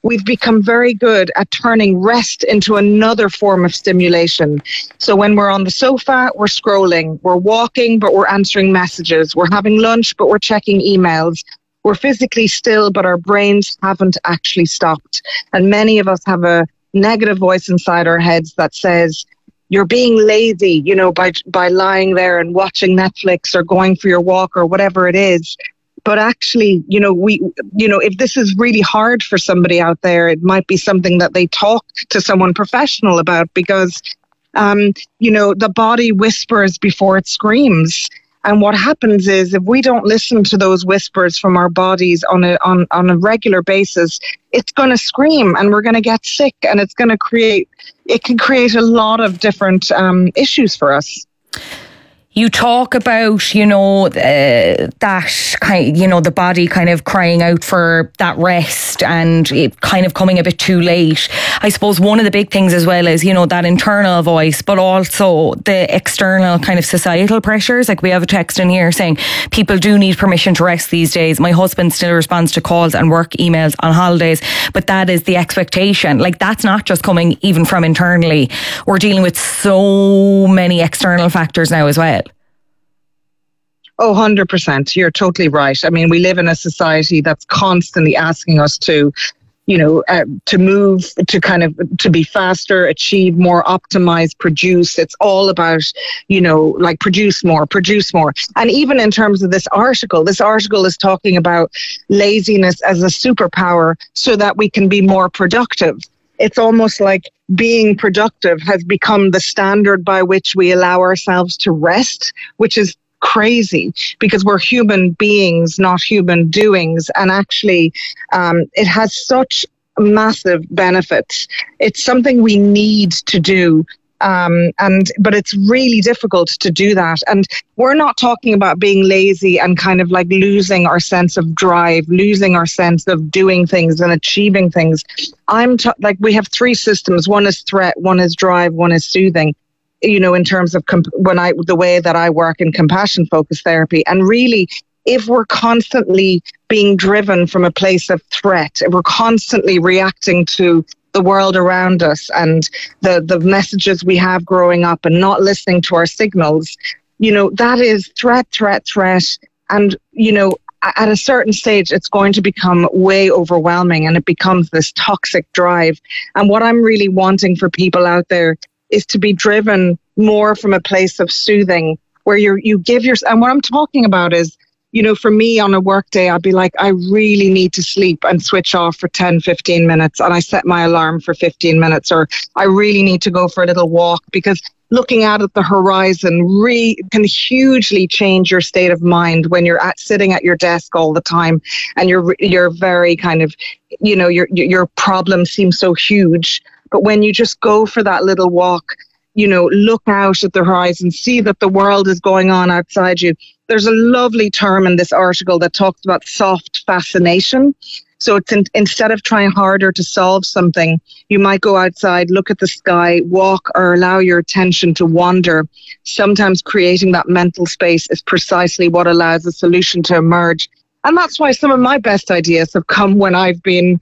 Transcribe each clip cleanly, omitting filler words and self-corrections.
we've become very good at turning rest into another form of stimulation. So when we're on the sofa, we're scrolling, we're walking, but we're answering messages, we're having lunch, but we're checking emails. We're physically still, but our brains haven't actually stopped. And many of us have a negative voice inside our heads that says, you're being lazy, by lying there and watching Netflix or going for your walk or whatever it is. But actually, if this is really hard for somebody out there, it might be something that they talk to someone professional about, because, the body whispers before it screams. And what happens is, if we don't listen to those whispers from our bodies on a regular basis, it's going to scream and we're going to get sick, and it can create a lot of different issues for us. You talk about, that kind, the body kind of crying out for that rest and it kind of coming a bit too late. I suppose one of the big things as well is, that internal voice, but also the external kind of societal pressures. Like, we have a text in here saying people do need permission to rest these days. My husband still responds to calls and work emails on holidays, but that is the expectation. Like, that's not just coming even from internally. We're dealing with so many external factors now as well. Oh, 100%. You're totally right. I mean, we live in a society that's constantly asking us to move, to be faster, achieve more, optimize, produce. It's all about, produce more. And even in terms of this article is talking about laziness as a superpower so that we can be more productive. It's almost like being productive has become the standard by which we allow ourselves to rest, which is crazy, because we're human beings, not human doings. And actually, it has such massive benefits. It's something we need to do. But it's really difficult to do that. And we're not talking about being lazy and kind of like losing our sense of drive, losing our sense of doing things and achieving things. We have three systems. One is threat, one is drive, one is soothing. In terms of the way that I work in compassion focused therapy. And really, if we're constantly being driven from a place of threat, if we're constantly reacting to the world around us and the messages we have growing up and not listening to our signals, that is threat. And, at a certain stage, it's going to become way overwhelming and it becomes this toxic drive. And what I'm really wanting for people out there is to be driven more from a place of soothing, where you give and what I'm talking about is, for me on a work day, I'd be like, I really need to sleep and switch off for 10, 15 minutes. And I set my alarm for 15 minutes, or I really need to go for a little walk, because looking out at the horizon can hugely change your state of mind when you're sitting at your desk all the time and you're very kind of, your problems seem so huge. But when you just go for that little walk, look out at the horizon, see that the world is going on outside you. There's a lovely term in this article that talks about soft fascination. So it's instead of trying harder to solve something, you might go outside, look at the sky, walk, or allow your attention to wander. Sometimes creating that mental space is precisely what allows a solution to emerge. And that's why some of my best ideas have come when I've been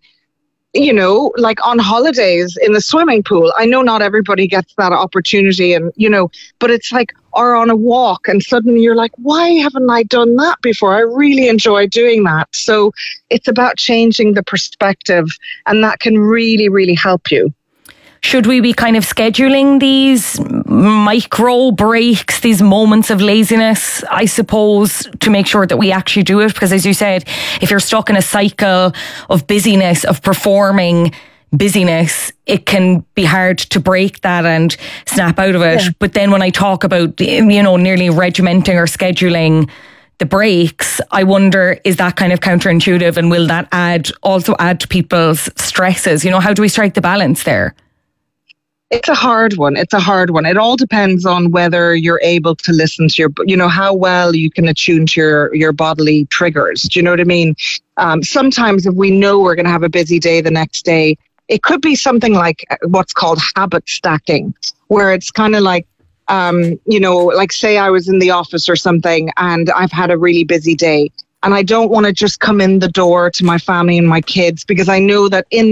like on holidays in the swimming pool. I know not everybody gets that opportunity, and, but it's like, or on a walk, and suddenly you're like, why haven't I done that before? I really enjoy doing that. So it's about changing the perspective, and that can really, really help you. Should we be kind of scheduling these micro breaks, these moments of laziness, I suppose, to make sure that we actually do it? Because as you said, if you're stuck in a cycle of busyness, of performing busyness, it can be hard to break that and snap out of it. Yeah. But then when I talk about, nearly regimenting or scheduling the breaks, I wonder, is that kind of counterintuitive, and will that also add to people's stresses? How do we strike the balance there? It's a hard one. It all depends on whether you're able to listen to how well you can attune to your bodily triggers. Do you know what I mean? Sometimes if we know we're going to have a busy day the next day, it could be something like what's called habit stacking, where it's kind of like, like say I was in the office or something and I've had a really busy day. And I don't want to just come in the door to my family and my kids, because I know that in